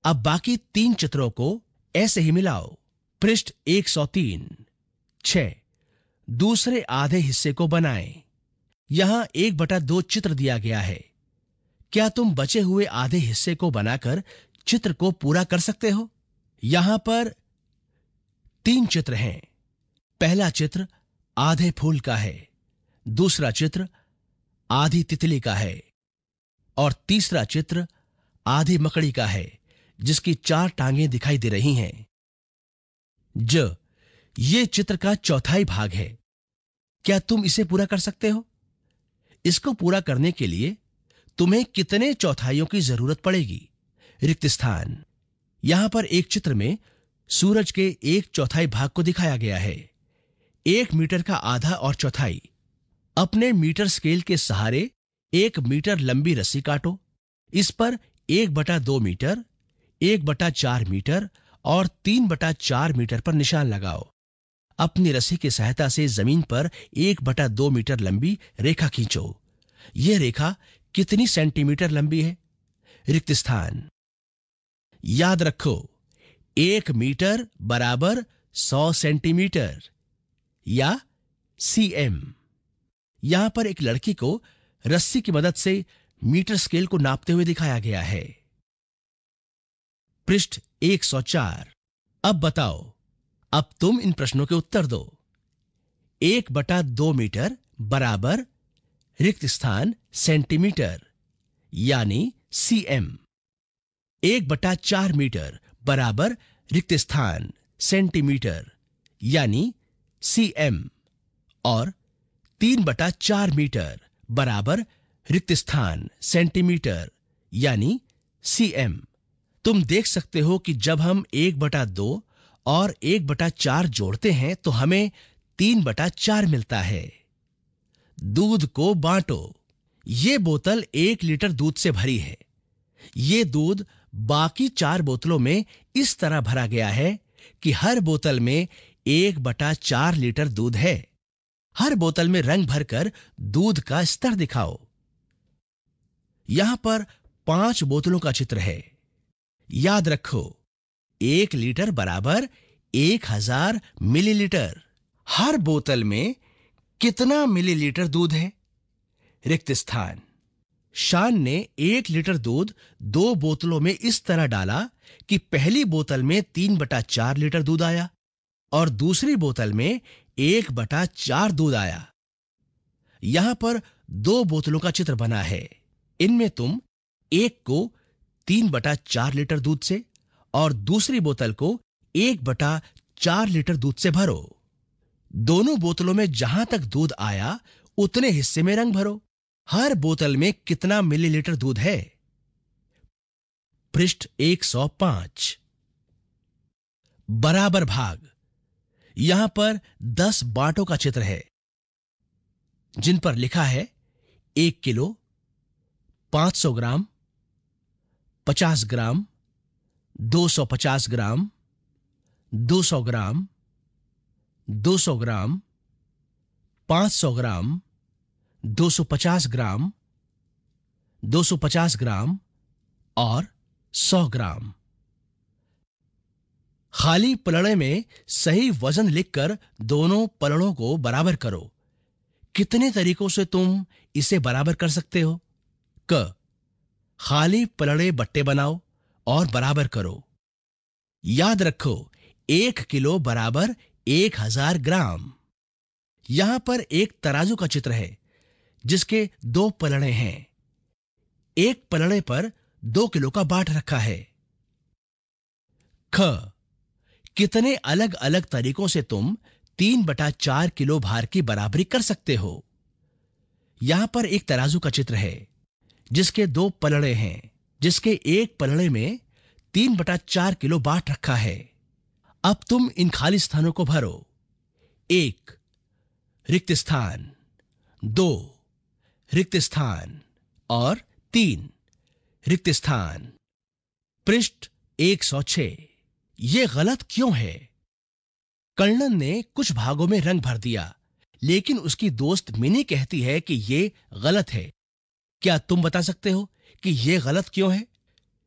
अब बाकी 3 चित्रों को ऐसे ही मिलाओ। पृष्ठ 103। 6। दूसरे आधे हिस्से को बनाएं। यहां 1/2 चित्र दिया गया है। क्या तुम बचे हुए आधे हिस्से को बनाकर चित्र को पूरा कर सकते हो? यहां पर 3 चित्र हैं। पहला चित्र आधे फूल का है, दूसरा चित्र आधी तितली का है और तीसरा चित्र आधी मकड़ी का है जिसकी 4 टांगें दिखाई दे रही हैं। ये चित्र का चौथाई भाग है। क्या तुम इसे पूरा कर सकते हो? इसको पूरा करने के लिए तुम्हें कितने चौथाइयों की जरूरत पड़ेगी? रिक्त स्थान। यहां पर एक चित्र में सूरज के 1/4 भाग को दिखाया गया है। 1 मीटर का आधा और चौथाई। अपने मीटर स्केल के सहारे 1 मीटर लंबी रस्सी काटो। इस पर 1/2 मीटर, 1/4 मीटर और 3/4 मीटर पर निशान लगाओ। अपनी रस्सी की सहायता से जमीन पर 1/2 मीटर लंबी रेखा खींचो। यह रेखा कितनी सेंटीमीटर लंबी है? रिक्त स्थान। याद रखो, 1 मीटर बराबर 100 सेंटीमीटर या cm। यहां पर एक लड़की को रस्सी की मदद से मीटर स्केल को नापते हुए दिखाया गया है। पृष्ठ 104। अब बताओ, अब तुम इन प्रश्नों के उत्तर दो। 1/2 मीटर बराबर रिक्त स्थान सेंटीमीटर यानी cm। 1/4 मीटर बराबर रिक्त स्थान सेंटीमीटर यानी cm और 3/4 मीटर बराबर रिक्त स्थान सेंटीमीटर यानी cm। तुम देख सकते हो कि जब हम 1/2 और 1/4 जोड़ते हैं तो हमें 3/4 मिलता है। दूध को बांटो। ये बोतल 1 लीटर दूध से भरी है। ये दूध बाकी 4 बोतलों में इस तरह भरा गया है कि हर बोतल में 1/4 लीटर दूध है। हर बोतल में रंग भरकर दूध का स्तर दिखाओ। यहां पर 5 बोतलों का चित्र है। याद रखो, 1 लीटर बराबर 1000 मिलीलीटर। हर बोतल में कितना मिलीलीटर दूध है? रिक्त स्थान। शान ने 1 लीटर दूध 2 बोतलों में इस तरह डाला कि पहली बोतल में 3/4 लीटर दूध आया और दूसरी बोतल में 1/4 दूध आया। यहां पर 2 बोतलों का चित्र बना है। इनमें तुम एक को 3/4 लीटर दूध से और दूसरी बोतल को 1/4 लीटर दूध से भरो। दोनों बोतलों में जहां तक दूध आया उतने हिस्से में रंग भरो। हर बोतल में कितना मिलीलीटर दूध है? पृष्ठ 105। बराबर भाग। यहां पर 10 बांटों का चित्र है जिन पर लिखा है 1 किलो, 500 ग्राम, 50 ग्राम, 250 ग्राम, 200 ग्राम, 200 ग्राम, 500 ग्राम, 250 ग्राम, 250 ग्राम और 100 ग्राम। खाली पलड़े में सही वजन लिखकर दोनों पलड़ों को बराबर करो। कितने तरीकों से तुम इसे बराबर कर सकते हो? क। खाली पलड़े बट्टे बनाओ और बराबर करो। याद रखो, 1 किलो बराबर 1000 ग्राम। यहां पर एक तराजू का चित्र है जिसके 2 पलड़े हैं। एक पलड़े पर 2 किलो का बाट रखा है। ख। कितने अलग अलग तरीकों से तुम 3/4 किलो भार की बराबरी कर सकते हो? यहां पर एक तराजू का चित्र है जिसके 2 पलड़े हैं, जिसके एक पलड़े में 3/4 किलो बाट रखा है। अब तुम इन खाली स्थानों को भरो। 1 रिक्त स्थान, 2 रिक्त स्थान और 3 रिक्त स्थान। पृष्ठ 106। यह गलत क्यों है? कर्णन ने कुछ भागों में रंग भर दिया, लेकिन उसकी दोस्त मिनी कहती है कि यह गलत है। क्या तुम बता सकते हो कि यह गलत क्यों है?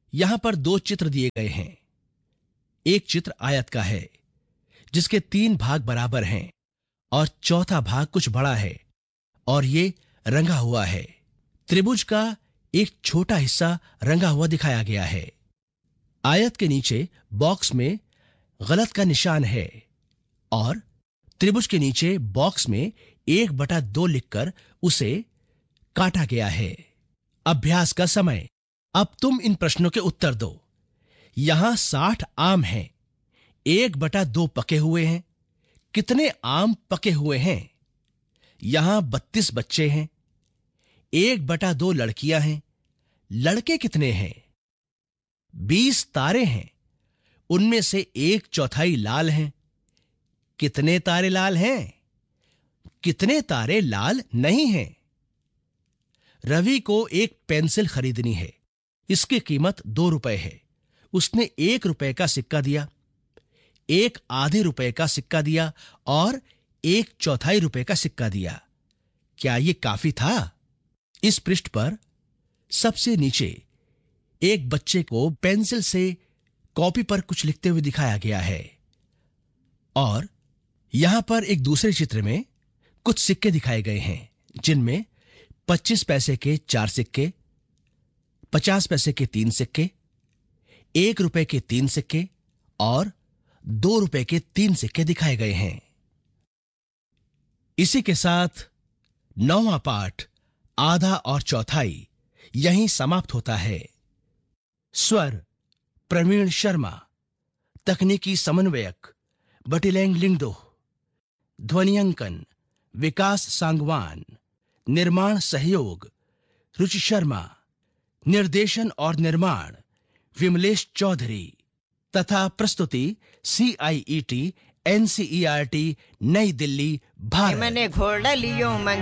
यहां पर दो चित्र दिए गए हैं। एक चित्र आयत का है जिसके 3 भाग बराबर हैं और चौथा भाग कुछ बड़ा है और ये रंगा हुआ है। त्रिभुज का एक छोटा हिस्सा रंगा हुआ दिखाया गया है। आयत के नीचे बॉक्स में गलत का निशान है और त्रिभुज के नीचे बॉक्स में 1/2 लिखकर उसे काटा गया है। अभ्यास का समय। अब तुम इन प्रश्नों के उत्तर दो। यहां 60 आम हैं। 1/2 पके हुए हैं। कितने आम पके हुए हैं? यहां 32 बच्चे हैं। 1/2 लड़कियां हैं। लड़के कितने हैं? 20 तारे हैं। उनमें से 1/4 लाल हैं। कितने तारे लाल हैं? कितने तारे लाल नहीं हैं? रवि को एक पेंसिल खरीदनी है। इसकी कीमत 2 रुपए है। उसने 1 रुपए का सिक्का दिया, 1 आधे रुपए का सिक्का दिया और 1/4 रुपए का सिक्का दिया। क्या यह काफी था? इस पृष्ठ पर सबसे नीचे एक बच्चे को पेंसिल से कॉपी पर कुछ लिखते हुए दिखाया गया है और यहां पर एक दूसरे चित्र में कुछ सिक्के दिखाए गए हैं जिनमें 25 पैसे के 4 सिक्के, 50 पैसे के 3 सिक्के, 1 रुपए के 3 सिक्के और 2 रुपए के 3 सिक्के दिखाए गए हैं। इसी के साथ 9वां पाठ आधा और चौथाई यहीं समाप्त होता है। स्वर प्रवीण शर्मा, तकनीकी समन्वयक बटिलैंग लिंगडो, ध्वनियांकन विकास सांगवान, निर्माण सहयोग रुचि शर्मा, निर्देशन और निर्माण विमलेश चौधरी तथा प्रस्तुति CIET NCERT नई दिल्ली भारत। मैंने घोड़ा लियो